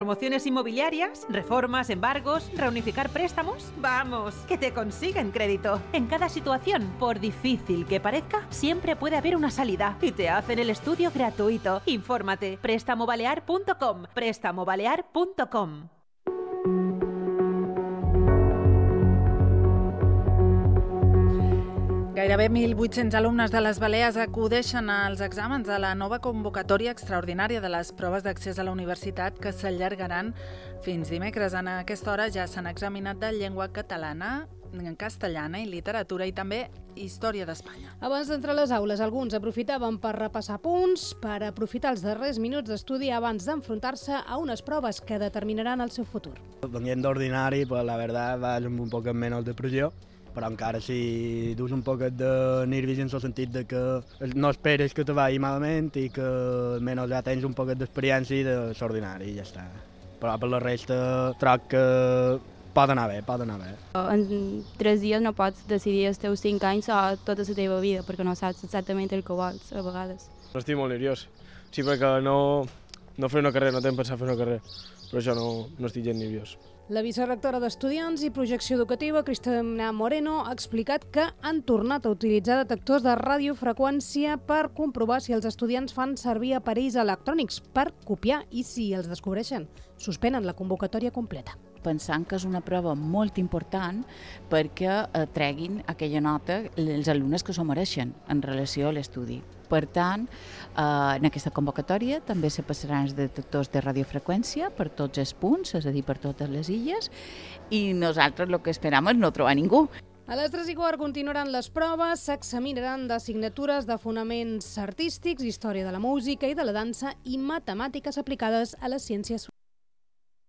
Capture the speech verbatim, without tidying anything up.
promociones inmobiliarias, reformas, embargos, reunificar préstamos. Vamos, que te consiguen crédito. En cada situación, por difícil que parezca, siempre puede haber una salida y te hacen el estudio gratuito. Infórmate, préstamo balear punto com, préstamo balear punto com. Gairebé mil vuit-cents alumnes de les Balears acudeixen als exàmens de la nova convocatòria extraordinària de les proves d'accés a la universitat que s'allargaran fins dimecres. En aquesta hora ja s'han examinat de llengua catalana, castellana i literatura i també història d'Espanya. Abans d'entrar a les aules, alguns aprofitaven per repassar punts, per aprofitar els darrers minuts d'estudi abans d'enfrontar-se a unes proves que determinaran el seu futur. Venint d'ordinari, pues la verdad vas amb un poc menys de pressió, però encara si dus un poc de nervis en el sentit de que no esperes que te vagi malament i que almenys ja tens un poc d'experiència de l'ordinari i ja està. Però per la resta troc que pot anar bé, pot anar bé. En tres dies no pots decidir els teus cinc anys o tota la teva vida perquè no saps exactament el que vols a vegades. Estic molt nerviós, sí, perquè no, no fer una carrera, no tinc pensat fer una carrera, però això no, no estic gens nerviós. La vicerectora d'Estudiants i Projecció Educativa, Cristina Moreno, ha explicat que han tornat a utilitzar detectors de radiofreqüència per comprovar si els estudiants fan servir aparells electrònics per copiar i, si els descobreixen, suspenen la convocatòria completa. Pensant que és una prova molt important perquè eh, treguin aquella nota els alumnes que s'ho mereixen en relació a l'estudi. Per tant, eh, en aquesta convocatòria també se passaran els detectors de radiofreqüència per tots els punts, és a dir, per totes les illes, i nosaltres el que esperam és no trobar ningú. A les tres i quart continuaran les proves, s'examinaran d'assignatures de fonaments artístics, història de la música i de la dansa i matemàtiques aplicades a les ciències